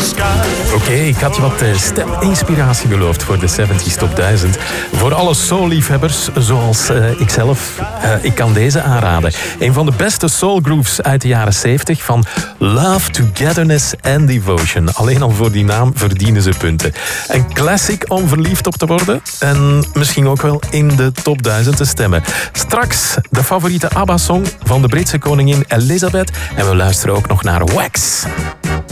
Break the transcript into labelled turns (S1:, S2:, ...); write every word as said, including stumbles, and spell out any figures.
S1: Oké, okay, ik had je wat steminspiratie beloofd voor de zeventig Top duizend. Voor alle soul-liefhebbers, zoals uh, ikzelf, uh, ik kan deze aanraden. Een van de beste soul-grooves uit de jaren zeventig van Love, Togetherness and Devotion. Alleen al voor die naam verdienen ze punten. Een classic om verliefd op te worden en misschien ook wel in de Top duizend te stemmen. Straks de favoriete ABBA-song van de Britse koningin Elizabeth en we luisteren ook nog naar Wax.